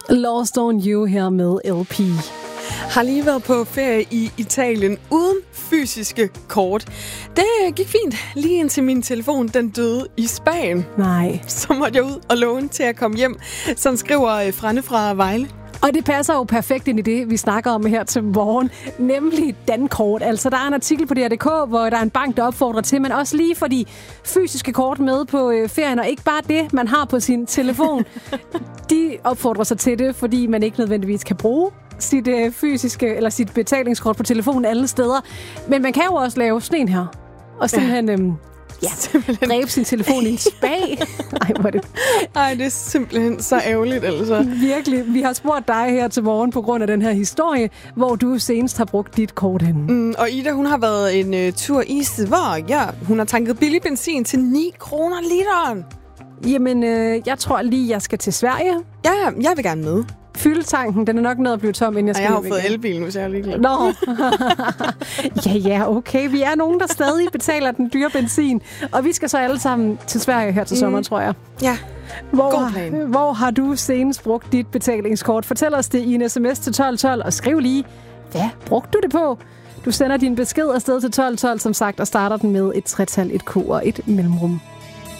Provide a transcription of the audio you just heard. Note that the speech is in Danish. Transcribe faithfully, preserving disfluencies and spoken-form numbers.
Lost on You her med L P. Har lige været på ferie i Italien uden fysiske kort. Det gik fint, lige indtil min telefon den døde i Spanien. Nej. Så måtte jeg ud og låne til at komme hjem. Sådan skriver Frænde fra Vejle. Og det passer jo perfekt ind i det, vi snakker om her til morgen, nemlig Dankort. Altså, der er en artikel på D R punktum d k, hvor der er en bank, der opfordrer til, men også lige for de fysiske kort med på øh, ferien, og ikke bare det, man har på sin telefon. De opfordrer sig til det, fordi man ikke nødvendigvis kan bruge sit øh, fysiske eller sit betalingskort på telefonen alle steder. Men man kan jo også lave sådan en her. Og simpelthen ja. øhm, ja, dræbe sin telefon i en spag. Ej, hvor er det... Ej, det er simpelthen så ærgerligt, altså. Virkelig. Vi har spurgt dig her til morgen på grund af den her historie, hvor du senest har brugt dit kort henne. Mm, og Ida, hun har været en uh, tur i Sverige. Ja, hun har tanket billig benzin til ni kroner literen. Jamen, øh, jeg tror lige, jeg skal til Sverige. Ja, jeg vil gerne med. Fyldetanken, den er nok nået at blive tom, inden jeg skal. Jeg har fået elbilen, hvis jeg er ligeglad. Nå. ja, ja, okay. Vi er nogen, der stadig betaler den dyre benzin. Og vi skal så alle sammen til Sverige her til sommer, mm. tror jeg. Ja, hvor, hvor har du senest brugt dit betalingskort? Fortæl os det i en sms til tolv tolv, og skriv lige, hvad brugte du det på? Du sender din besked afsted til tolv tolv, som sagt, og starter den med et tretal, et K og et mellemrum.